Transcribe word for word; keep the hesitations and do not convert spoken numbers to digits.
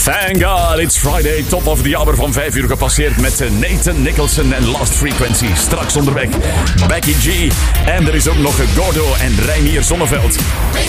Thank God it's Friday. Top of the hour van vijf uur gepasseerd met Nathan Nicholson en Lost Frequency. Straks onderweg Becky G. En er is ook nog Gordo en Reinier Zonneveld.